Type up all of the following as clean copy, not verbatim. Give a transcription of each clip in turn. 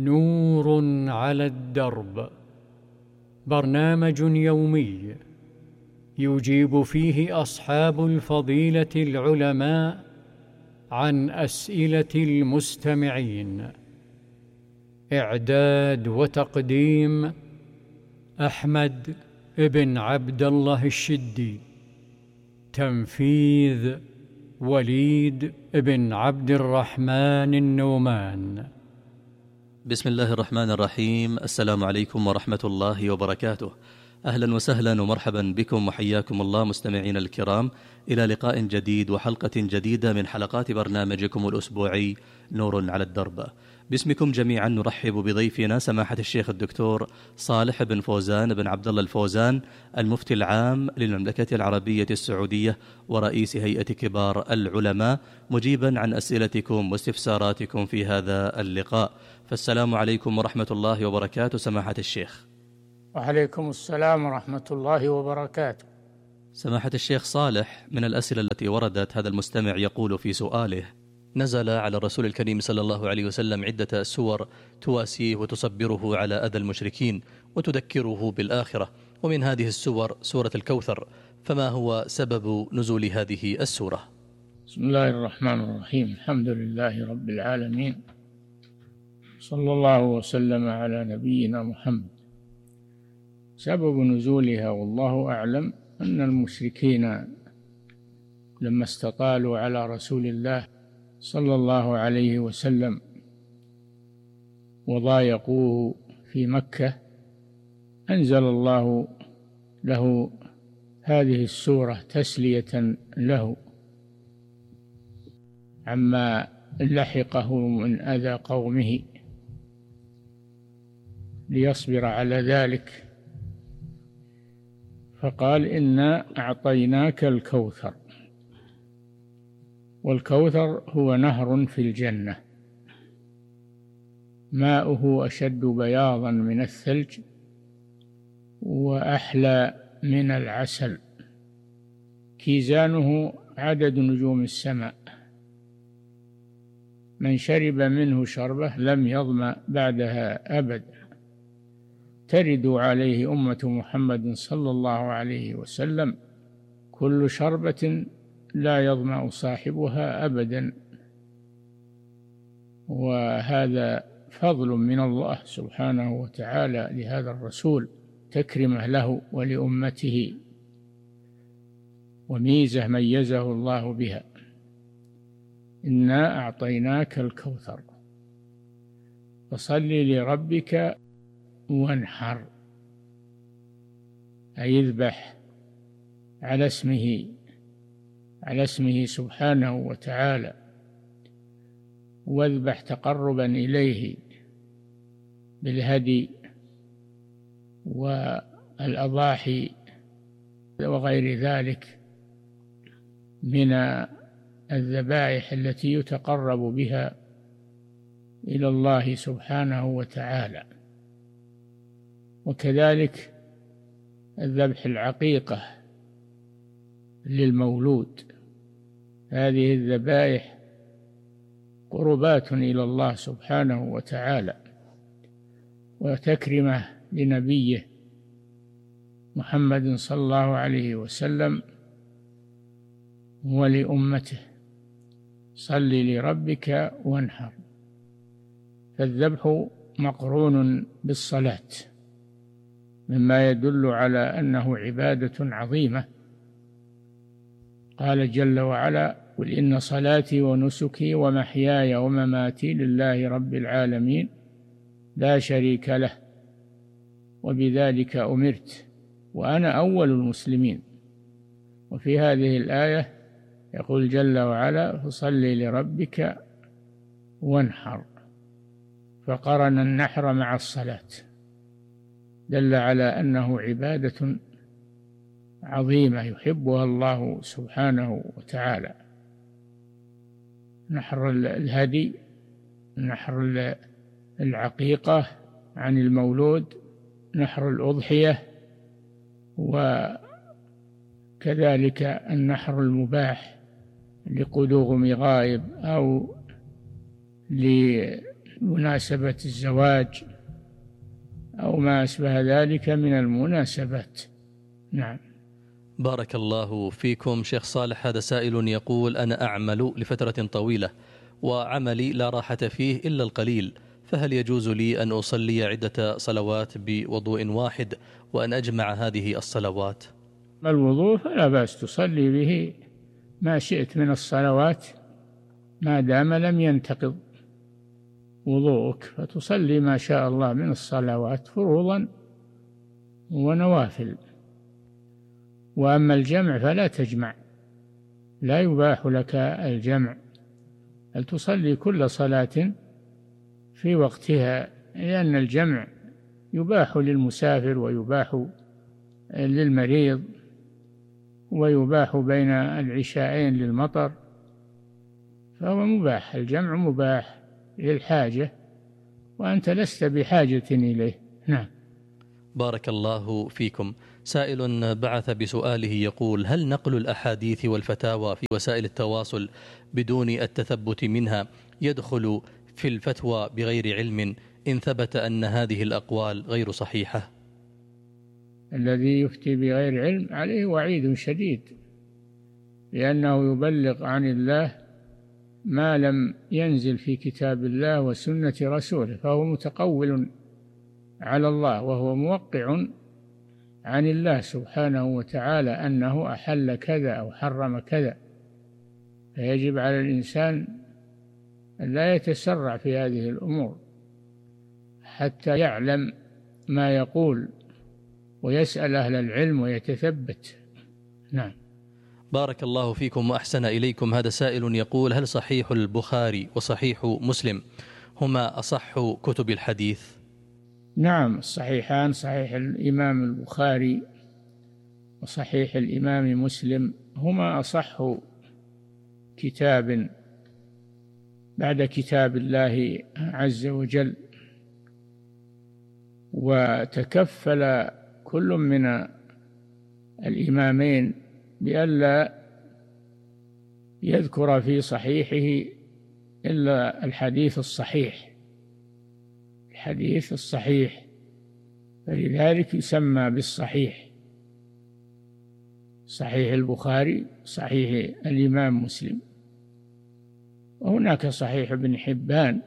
نور على الدرب، برنامج يومي يجيب فيه أصحاب الفضيلة العلماء عن أسئلة المستمعين. إعداد وتقديم أحمد بن عبد الله الشدي. تنفيذ وليد بن عبد الرحمن النومان. بسم الله الرحمن الرحيم. السلام عليكم ورحمة الله وبركاته. أهلا وسهلا ومرحبا بكم وحياكم الله مستمعين الكرام إلى لقاء جديد وحلقة جديدة من حلقات برنامجكم الأسبوعي نور على الدرب. باسمكم جميعا نرحب بضيفنا سماحة الشيخ الدكتور صالح بن فوزان بن عبد الله الفوزان، المفتي العام للمملكة العربية السعودية ورئيس هيئة كبار العلماء، مجيبا عن أسئلتكم واستفساراتكم في هذا اللقاء. فالسلام عليكم ورحمة الله وبركاته سماحة الشيخ. وعليكم السلام ورحمة الله وبركاته. سماحة الشيخ صالح، من الأسئلة التي وردت هذا المستمع يقول في سؤاله: نزل على الرسول الكريم صلى الله عليه وسلم عدة سور تواسيه وتصبره على أذى المشركين وتذكره بالآخرة، ومن هذه السور سورة الكوثر، فما هو سبب نزول هذه السورة؟ بسم الله الرحمن الرحيم. الحمد لله رب العالمين، صلى الله وسلم على نبينا محمد. سبب نزولها والله أعلم أن المشركين لما استطالوا على رسول الله صلى الله عليه وسلم وضايقوه في مكة، أنزل الله له هذه السورة تسلية له عما لحقه من أذى قومه ليصبر على ذلك، فقال: إنا أعطيناك الكوثر. والكوثر هو نهر في الجنة، ماؤه أشد بياضا من الثلج وأحلى من العسل، كيزانه عدد نجوم السماء، من شرب منه شربة لم يظمأ بعدها أبدا، ترد عليه أمة محمد صلى الله عليه وسلم كل شربة لا يظمأ صاحبها أبدا. وهذا فضل من الله سبحانه وتعالى لهذا الرسول، تكرمه له ولأمته، وميزة ميزه الله بها. إنا أعطيناك الكوثر فصل لربك وانحر، أي اذبح على اسمه سبحانه وتعالى، واذبح تقربا إليه بالهدي والأضاحي وغير ذلك من الذبائح التي يتقرب بها إلى الله سبحانه وتعالى. وكذلك الذبح العقيقة للمولود، هذه الذبائح قربات إلى الله سبحانه وتعالى وتكرمة لنبيه محمد صلى الله عليه وسلم ولأمته. صل لربك وانحر، فالذبح مقرون بالصلاة، مما يدل على أنه عبادة عظيمة. قال جل وعلا: قل إن صلاتي ونسكي ومحياي ومماتي لله رب العالمين لا شريك له وبذلك أمرت وأنا أول المسلمين. وفي هذه الآية يقول جل وعلا: فصل لربك وانحر، فقرن النحر مع الصلاة، دل على أنه عبادة عظيمة يحبها الله سبحانه وتعالى. نحر الهدي، نحر العقيقة عن المولود، نحر الأضحية، وكذلك النحر المباح لقدوم غائب أو مناسبة الزواج أو ما أشبه ذلك من المناسبات. نعم. بارك الله فيكم شيخ صالح. هذا سائل يقول: أنا أعمل لفترة طويلة وعملي لا راحة فيه إلا القليل، فهل يجوز لي أن أصلي عدة صلوات بوضوء واحد وأن أجمع هذه الصلوات؟ الوضوء فلا بأس تصلي به ما شئت من الصلوات ما دام لم ينتقض وضوءك، فتصلي ما شاء الله من الصلوات فروضا ونوافل. وأما الجمع فلا تجمع، لا يباح لك الجمع، بل تصلي كل صلاة في وقتها، لأن الجمع يباح للمسافر ويباح للمريض ويباح بين العشاءين للمطر، فهو مباح، الجمع مباح للحاجة وأنت لست بحاجة إليه. نعم. بارك الله فيكم. سائل بعث بسؤاله يقول: هل نقل الأحاديث والفتاوى في وسائل التواصل بدون التثبت منها يدخل في الفتوى بغير علم إن ثبت أن هذه الأقوال غير صحيحة؟ الذي يفتي بغير علم عليه وعيد شديد، لأنه يبلغ عن الله ما لم ينزل في كتاب الله وسنة رسوله، فهو متقول على الله وهو موقع عن الله سبحانه وتعالى أنه أحل كذا أو حرم كذا، فيجب على الإنسان أن لا يتسرع في هذه الأمور حتى يعلم ما يقول ويسأل أهل العلم ويتثبت. نعم. بارك الله فيكم وأحسن إليكم. هذا سائل يقول: هل صحيح البخاري وصحيح مسلم هما أصح كتب الحديث؟ نعم، الصحيحان صحيح الإمام البخاري وصحيح الإمام مسلم هما أصح كتاب بعد كتاب الله عز وجل، وتكفل كل من الإمامين بألا يذكر في صحيحه إلا الحديث الصحيح، الحديث الصحيح، فلذلك يسمى بالصحيح، صحيح البخاري صحيح الإمام مسلم. وهناك صحيح ابن حبان،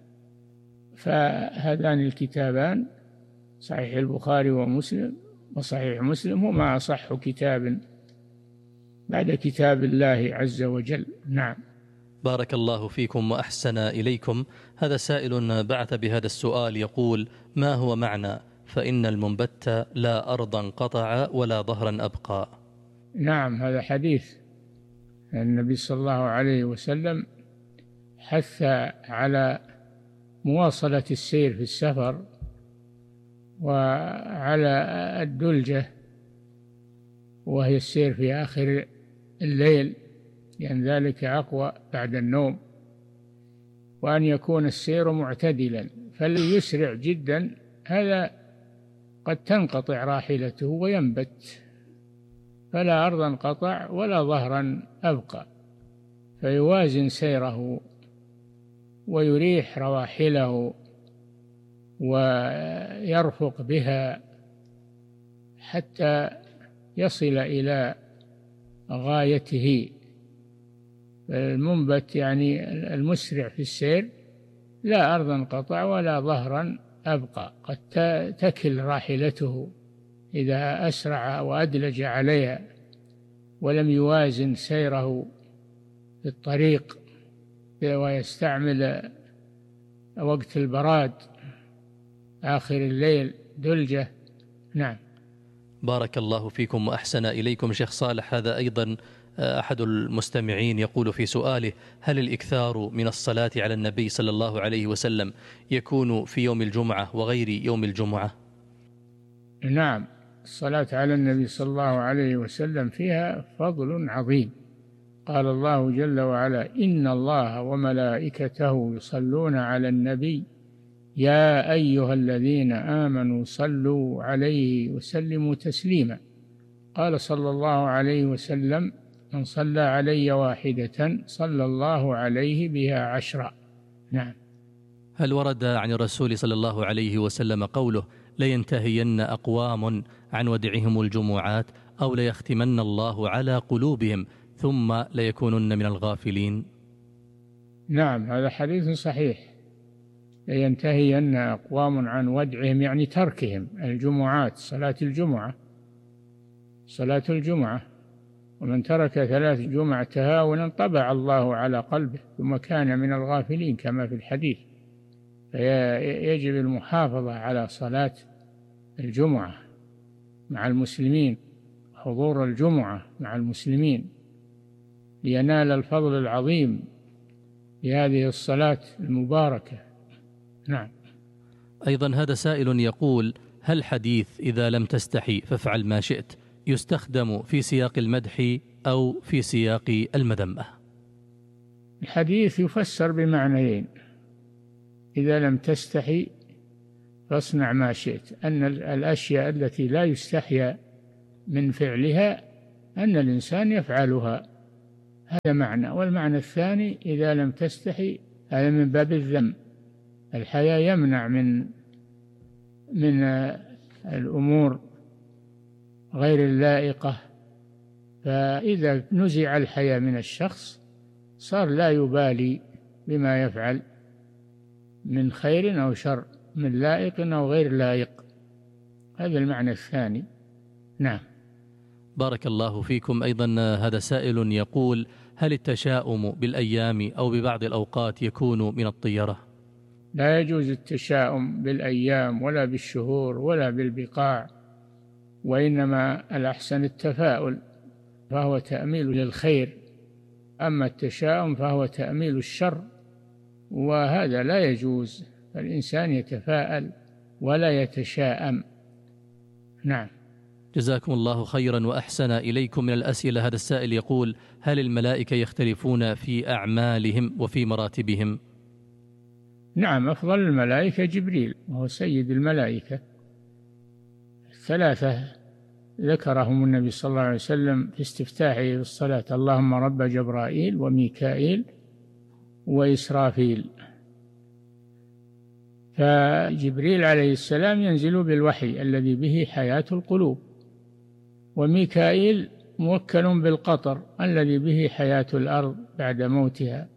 فهذان الكتابان صحيح البخاري ومسلم وصحيح مسلم هما أصح كتاب بعد كتاب الله عز وجل. نعم. بارك الله فيكم وأحسن إليكم. هذا سائل بعث بهذا السؤال يقول: ما هو معنى فإن المنبت لا أرضا قطع ولا ظهرا أبقى؟ نعم، هذا حديث النبي صلى الله عليه وسلم حث على مواصلة السير في السفر وعلى الدلجة وهي السير في آخر الليل، لأن ذلك أقوى بعد النوم، وأن يكون السير معتدلا، فالذي يسرع جدا هذا قد تنقطع راحلته وينبت، فلا أرضا قطع ولا ظهرا أبقى، فيوازن سيره ويريح رواحله ويرفق بها حتى يصل إلى غايته. المنبت يعني المسرع في السير لا أرضا قطع ولا ظهرا أبقى، قد تكل راحلته إذا أسرع وأدلج عليها ولم يوازن سيره في الطريق ويستعمل وقت البراد آخر الليل دلجة. نعم. بارك الله فيكم وأحسن إليكم شيخ صالح. هذا أيضا أحد المستمعين يقول في سؤاله: هل الإكثار من الصلاة على النبي صلى الله عليه وسلم يكون في يوم الجمعة وغير يوم الجمعة؟ نعم، الصلاة على النبي صلى الله عليه وسلم فيها فضل عظيم. قال الله جل وعلا: إن الله وملائكته يصلون على النبي يا أيها الذين آمنوا صلوا عليه وسلموا تسليما. قال صلى الله عليه وسلم: من صلى علي واحدة صلى الله عليه بها 10. نعم. هل ورد عن الرسول صلى الله عليه وسلم قوله لينتهين أقوام عن ودعهم الجمعات أو ليختمن الله على قلوبهم ثم ليكونن من الغافلين؟ نعم، هذا حديث صحيح. لينتهين أقوام عن ودعهم يعني تركهم الجمعات، صلاة الجمعة. ومن ترك 3 جمع تهاونا طبع الله على قلبه ثم كان من الغافلين كما في الحديث. فيجب المحافظة على صلاة الجمعة مع المسلمين، حضور الجمعة مع المسلمين لينال الفضل العظيم لهذه الصلاة المباركة. نعم. أيضا هذا سائل يقول: هل حديث إذا لم تستحي فافعل ما شئت يستخدم في سياق المدح أو في سياق المذمة؟ الحديث يفسر بمعنيين: إذا لم تستحي فاصنع ما شئت، أن الأشياء التي لا يستحيا من فعلها أن الإنسان يفعلها، هذا معنى. والمعنى الثاني: إذا لم تستحي، هذا من باب الذم. الحياء يمنع من الأمور غير اللائقة، فإذا نزع الحياء من الشخص صار لا يبالي بما يفعل من خير أو شر، من لائق أو غير لائق. هذا المعنى الثاني. نعم. بارك الله فيكم. أيضا هذا سائل يقول: هل التشاؤم بالأيام أو ببعض الأوقات يكون من الطيرة؟ لا يجوز التشاؤم بالأيام ولا بالشهور ولا بالبقاع، وإنما الأحسن التفاؤل، فهو تأميل للخير. أما التشاؤم فهو تأميل الشر، وهذا لا يجوز. الإنسان يتفاءل ولا يتشاءم. نعم. جزاكم الله خيرا وأحسن إليكم. من الأسئلة هذا السائل يقول: هل الملائكة يختلفون في أعمالهم وفي مراتبهم؟ نعم، أفضل الملائكة جبريل وهو سيد الملائكة. 3 ذكرهم النبي صلى الله عليه وسلم في استفتاحه بالصلاة: اللهم رب جبرائيل وميكائيل وإسرافيل. فجبريل عليه السلام ينزل بالوحي الذي به حياة القلوب، وميكائيل موكل بالقطر الذي به حياة الأرض بعد موتها،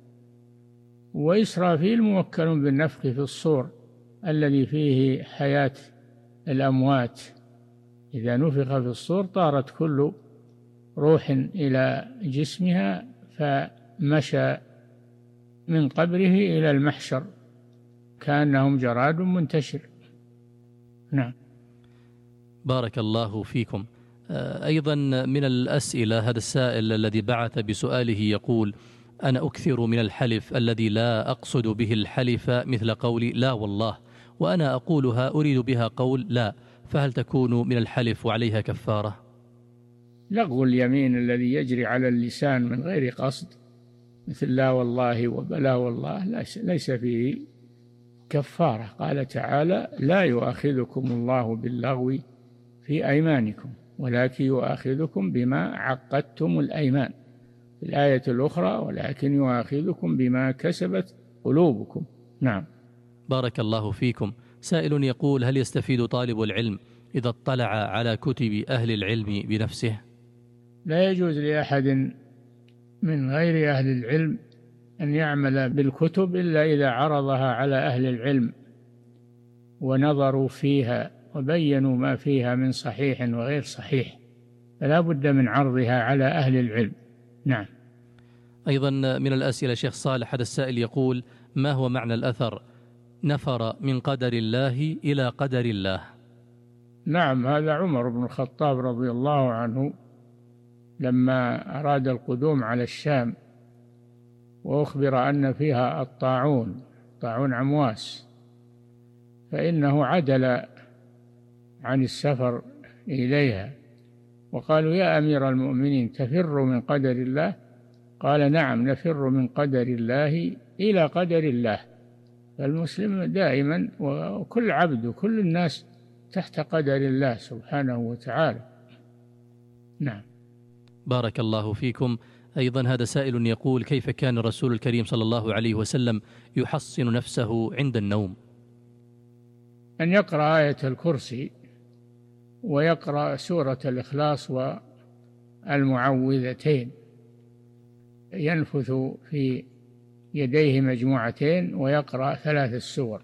وإسرافيل موكل بالنفخ في الصور الذي فيه حياة الأموات. إذا نفخ في الصور طارت كل روح إلى جسمها، فمشى من قبره إلى المحشر كأنهم جراد منتشر. نعم. بارك الله فيكم. أيضا من الأسئلة هذا السائل الذي بعث بسؤاله يقول: أنا أكثر من الحلف الذي لا أقصد به الحلف، مثل قولي لا والله، وأنا أقولها أريد بها قول لا، فهل تكون من الحلف وعليها كفارة؟ لغو اليمين الذي يجري على اللسان من غير قصد، مثل لا والله وبلا والله، ليس فيه كفارة. قال تعالى: لا يؤاخذكم الله باللغو في أيمانكم ولكن يؤاخذكم بما عقدتم الأيمان. في الآية الأخرى: ولكن يؤاخذكم بما كسبت قلوبكم. نعم. بارك الله فيكم. سائل يقول: هل يستفيد طالب العلم إذا اطلع على كتب أهل العلم بنفسه؟ لا يجوز لأحد من غير أهل العلم أن يعمل بالكتب إلا إذا عرضها على أهل العلم ونظروا فيها وبينوا ما فيها من صحيح وغير صحيح، فلا بد من عرضها على أهل العلم. نعم. أيضا من الأسئلة شيخ صالح هذا السائل يقول: ما هو معنى الأثر نفر من قدر الله إلى قدر الله؟ نعم، هذا عمر بن الخطاب رضي الله عنه لما أراد القدوم على الشام وأخبر أن فيها طاعون عمواس، فإنه عدل عن السفر إليها، وقالوا: يا أمير المؤمنين تفر من قدر الله؟ قال: نعم، نفر من قدر الله إلى قدر الله. فالمسلم دائما وكل عبد وكل الناس تحت قدر الله سبحانه وتعالى. نعم. بارك الله فيكم. أيضا هذا سائل يقول: كيف كان الرسول الكريم صلى الله عليه وسلم يحصن نفسه عند النوم؟ أن يقرأ آية الكرسي ويقرأ سورة الإخلاص والمعوذتين، ينفث في يديه مجموعتين ويقرأ 3 السور،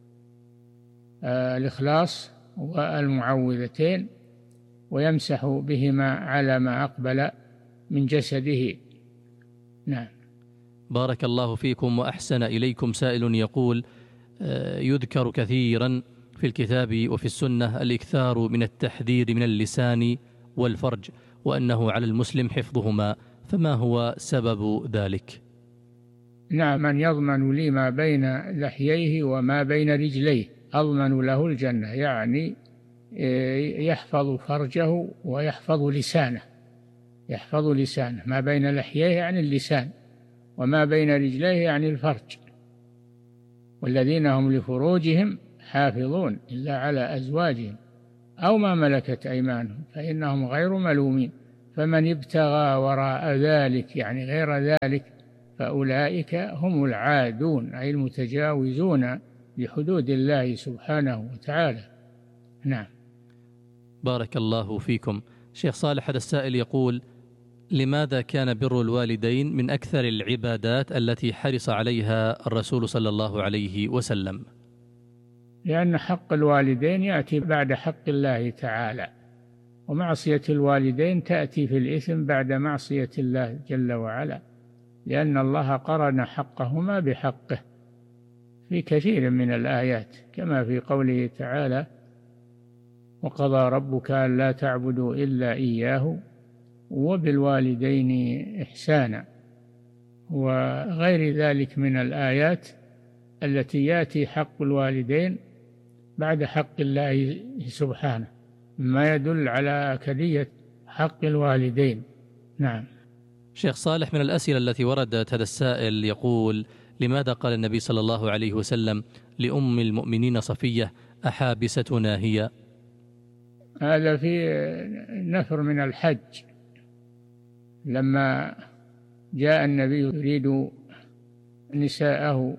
الإخلاص والمعوذتين، ويمسح بهما على ما أقبل من جسده. نعم. بارك الله فيكم وأحسن إليكم. سائل يقول: يذكر كثيرا في الكتاب وفي السنة الإكثار من التحذير من اللسان والفرج، وأنه على المسلم حفظهما، فما هو سبب ذلك؟ نعم، من يضمن لي ما بين لحييه وما بين رجليه أضمن له الجنة، يعني يحفظ فرجه ويحفظ لسانه. يحفظ لسانه، ما بين لحييه يعني اللسان، وما بين رجليه يعني الفرج. والذين هم لفروجهم حافظون إلا على أزواجهم أو ما ملكت أيمانهم فإنهم غير ملومين، فمن ابتغى وراء ذلك يعني غير ذلك فأولئك هم العادون، أي المتجاوزون لحدود الله سبحانه وتعالى. نعم. بارك الله فيكم. شيخ صالح، هذا السائل يقول: لماذا كان بر الوالدين من أكثر العبادات التي حرص عليها الرسول صلى الله عليه وسلم؟ لأن حق الوالدين يأتي بعد حق الله تعالى، ومعصية الوالدين تأتي في الإثم بعد معصية الله جل وعلا، لأن الله قرن حقهما بحقه في كثير من الآيات، كما في قوله تعالى: وقضى ربك ألا تعبدوا إلا إياه وبالوالدين إحسانا، وغير ذلك من الآيات التي يأتي حق الوالدين بعد حق الله سبحانه، ما يدل على أكدية حق الوالدين. نعم. شيخ صالح، من الأسئلة التي وردت هذا السائل يقول: لماذا قال النبي صلى الله عليه وسلم لأم المؤمنين صفية: أحابستنا هي؟ هذا في نفر من الحج، لما جاء النبي يريد نساءه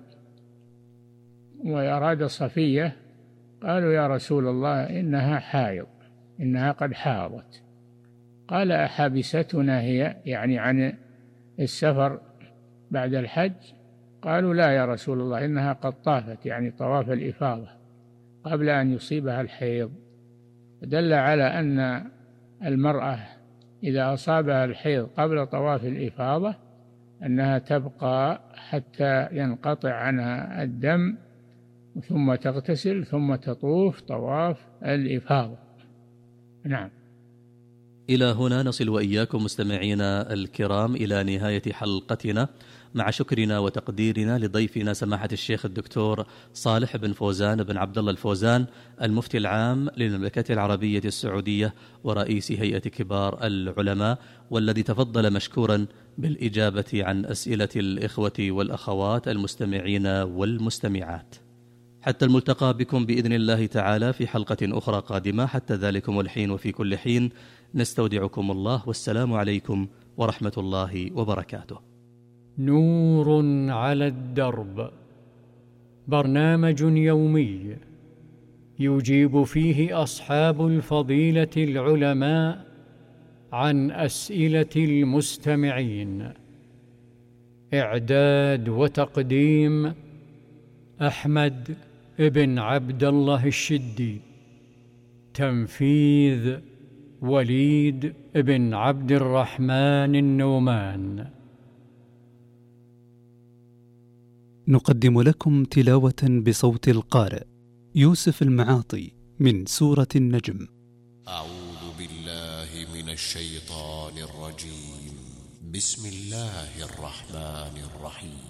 وأراد صفية، قالوا: يا رسول الله إنها حائض، إنها قد حاضت. قال: أحابستنا هي، يعني عن السفر بعد الحج؟ قالوا: لا يا رسول الله، إنها قد طافت، يعني طواف الإفاضة قبل أن يصيبها الحيض. دل على أن المرأة إذا أصابها الحيض قبل طواف الإفاضة أنها تبقى حتى ينقطع عنها الدم، ثم تغتسل، ثم تطوف طواف الإفاضة. نعم. إلى هنا نصل وإياكم مستمعينا الكرام إلى نهاية حلقتنا، مع شكرنا وتقديرنا لضيفنا سماحة الشيخ الدكتور صالح بن فوزان بن عبد الله الفوزان، المفتي العام للمملكة العربية السعودية ورئيس هيئة كبار العلماء، والذي تفضل مشكورا بالإجابة عن أسئلة الإخوة والأخوات المستمعين والمستمعات. حتى الملتقى بكم بإذن الله تعالى في حلقة أخرى قادمة، حتى ذلكم الحين وفي كل حين نستودعكم الله، والسلام عليكم ورحمة الله وبركاته. نور على الدرب، برنامج يومي يجيب فيه أصحاب الفضيلة العلماء عن أسئلة المستمعين. إعداد وتقديم أحمد بن عبد الله الشدي. تنفيذ وليد بن عبد الرحمن النومان. نقدم لكم تلاوة بصوت القارئ يوسف المعاطي من سورة النجم. أعوذ بالله من الشيطان الرجيم. بسم الله الرحمن الرحيم.